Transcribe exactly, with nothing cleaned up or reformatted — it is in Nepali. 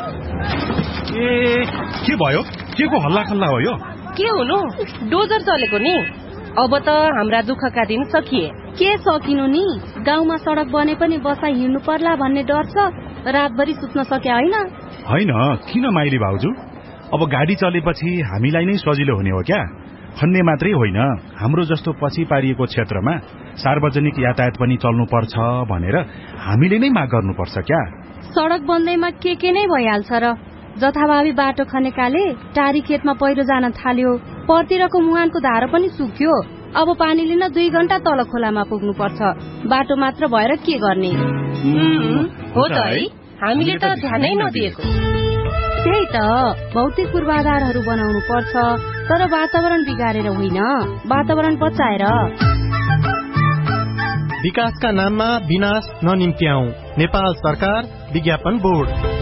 ए के भयो? के को हल्ला खल्ला हो यो? के हुनु, डोजर चलेको नि। अब त हाम्रा दुःखका दिन सकिए। के सकिनु नि, गाउँमा सडक बने पनि बसा हिँड्नु पर्ला भन्ने डर छ। रातभरि सुत्न सक्या होइन? होइन, किन माइली भाउजू? अब गाडी चलेपछि हामीलाई नै सजिलो हुने हो क्या? खन्ने मात्रै होइन, हाम्रो जस्तो पछि पारिएको क्षेत्रमा सार्वजनिक यातायात पनि चल्नु पर्छ भनेर हामीले नै माग गर्नुपर्छ क्या? सडक बन्दैमा के के नै भइहाल्छ र। जथाभावी बाटो खनेकाले टारी खेतमा पहिरो जान थाल्यो, परतिरको मुहानको धारो पनि सुक्यो। अब पानी लिन दुई घण्टा तल खोलामा पुग्नु पर्छ। बाटो मात्र भएर के गर्ने? हो त है, हामीले त ध्यानै नदिएको। त्यही त, भौतिक पूर्वाधारहरू बनाउनु पर्छ, तर वातावरण बिगारेर होइन, वातावरण बचाएर। विकासका नाममा विनाश ननिम्त्याऊ। नेपाल सरकार विज्ञापन बोर्ड।